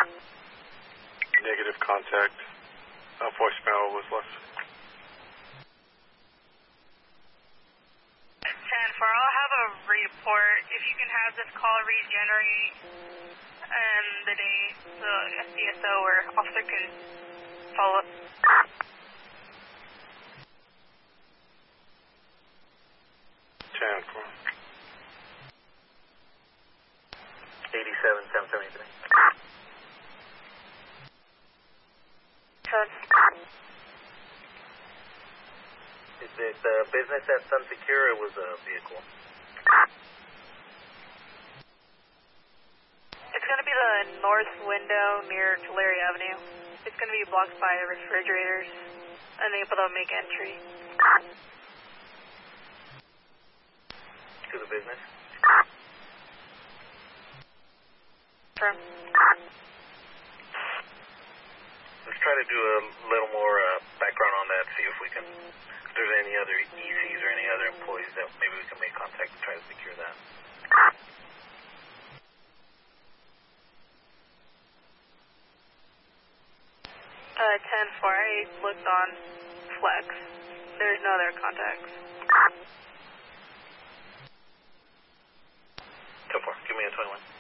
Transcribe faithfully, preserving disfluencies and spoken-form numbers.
Negative contact. Uh, voicemail was left. ten four, I'll have a report. If you can have this call regenerate and the date, the S D S O or officer can follow up. ten four. eighty-seven seven seventy-three. Seven. Is it uh, business at Sun Secure or was a vehicle? It's going to be the north window near Tulare Avenue. It's going to be blocked by refrigerators, and they will make entry. To the business? Firm. Let's try to do a little more uh, background on that, see if we can, if there's any other E Cs or any other employees that maybe we can make contact and try to secure that. Uh, ten four, I looked on Flex. There's no other contacts. ten four, give me a twenty-one.